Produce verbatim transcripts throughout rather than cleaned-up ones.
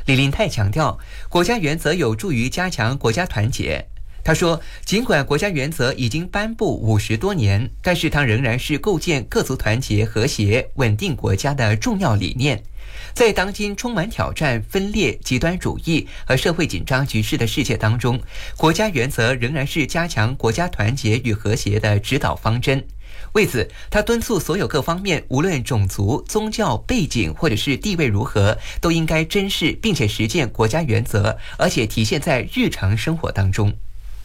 李林泰强调，国家原则有助于加强国家团结。他说，尽管国家原则已经颁布五十多年，但是它仍然是构建各族团结、和谐、稳定国家的重要理念。在当今充满挑战、分裂、极端主义和社会紧张局势的世界当中，国家原则仍然是加强国家团结与和谐的指导方针。为此，他敦促所有各方面，无论种族、宗教背景或者是地位如何，都应该珍视并且实践国家原则，而且体现在日常生活当中。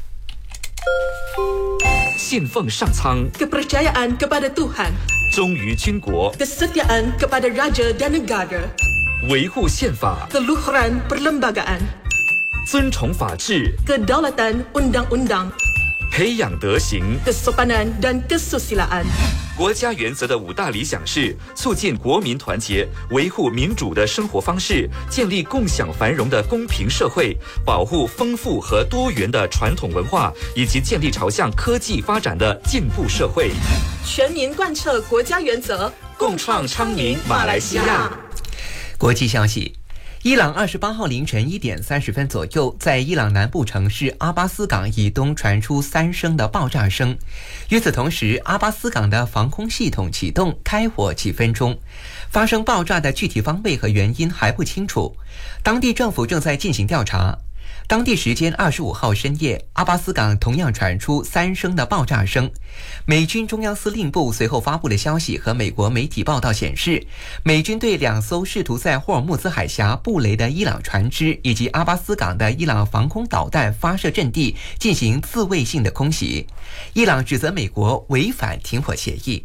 信奉上苍 kepercayaan kepada Tuhan 忠于军国 kesetiaan kepada raja dan negara 维护宪法 keluhuran perlembagaan 尊崇法治 kedaulatan undang-undang 培养德行 kesopanan dan kesusilaan。 国家原则的五大理想是促进国民团结，维护民主的生活方式，建立共享繁荣的公平社会，保护丰富和多元的传统文化，以及建立朝向科技发展的进步社会。 全民贯彻国家原则， 共创昌明马来西亚。 国际消息。伊朗二十八号凌晨一点三十分左右，在伊朗南部城市阿巴斯港以东传出三声的爆炸声。与此同时，阿巴斯港的防空系统启动开火几分钟。发生爆炸的具体方位和原因还不清楚，当地政府正在进行调查。当地时间二十五号深夜，阿巴斯港同样传出三声的爆炸声。美军中央司令部随后发布的消息和美国媒体报道显示，美军对两艘试图在霍尔木兹海峡布雷的伊朗船只以及阿巴斯港的伊朗防空导弹发射阵地进行自卫性的空袭。伊朗指责美国违反停火协议。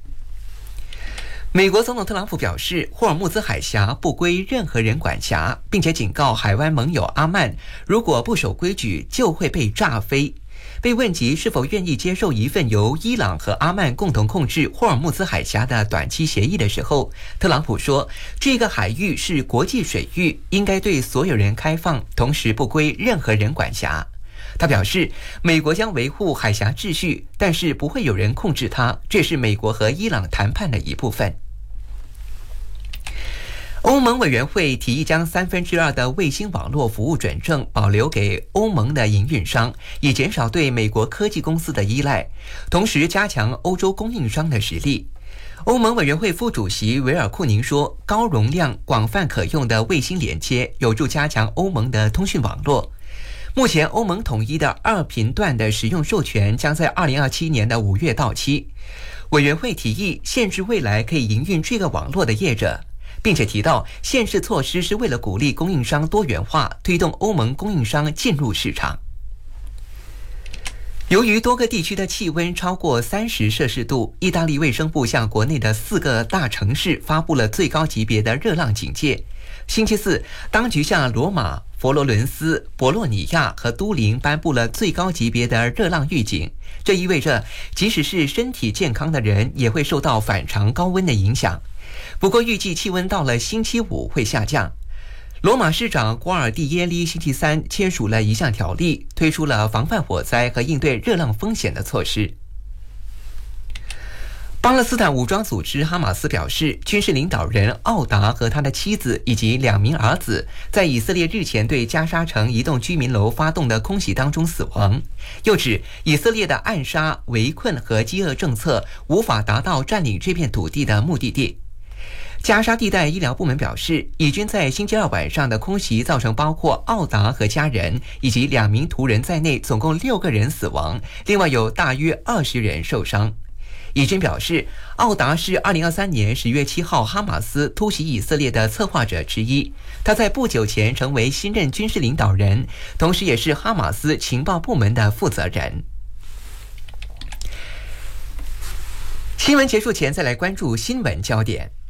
美国总统特朗普表示，霍尔木兹海峡不归任何人管辖，并且警告海湾盟友阿曼，如果不守规矩，就会被炸飞。被问及是否愿意接受一份由伊朗和阿曼共同控制霍尔木兹海峡的短期协议的时候，特朗普说，这个海域是国际水域，应该对所有人开放，同时不归任何人管辖。他表示，美国将维护海峡秩序，但是不会有人控制它，这是美国和伊朗谈判的一部分。欧盟委员会提议将三分之二的卫星网络服务准证保留给欧盟的营运商，以减少对美国科技公司的依赖，同时加强欧洲供应商的实力。欧盟委员会副主席维尔库宁说，高容量、广泛可用的卫星连接有助加强欧盟的通讯网络。目前欧盟统一的二频段的使用授权将在二零二七年的五月到期。委员会提议限制未来可以营运这个网络的业者，并且提到限制措施是为了鼓励供应商多元化，推动欧盟供应商进入市场。由于多个地区的气温超过三十摄氏度，意大利卫生部向国内的四个大城市发布了最高级别的热浪警戒。星期四，当局向罗马、佛罗伦斯、博洛尼亚和都灵颁布了最高级别的热浪预警。这意味着，即使是身体健康的人，也会受到反常高温的影响。不过，预计气温到了星期五会下降。罗马市长瓜尔蒂耶利星期三签署了一项条例，推出了防范火灾和应对热浪风险的措施。巴勒斯坦武装组织哈马斯表示，军事领导人奥达和他的妻子以及两名儿子在以色列日前对加沙城一栋居民楼发动的空袭当中死亡，又指以色列的暗杀、围困和饥饿政策无法达到占领这片土地的目的地。加沙地带医疗部门表示，以军在星期二晚上的空袭造成包括奥达和家人以及两名途人在内总共六个人死亡，另外有大约二十人受伤。以军表示，奥达是二零二三年十月七号哈马斯突袭以色列的策划者之一，他在不久前成为新任军事领导人，同时也是哈马斯情报部门的负责人。新闻结束前，再来关注新闻焦点。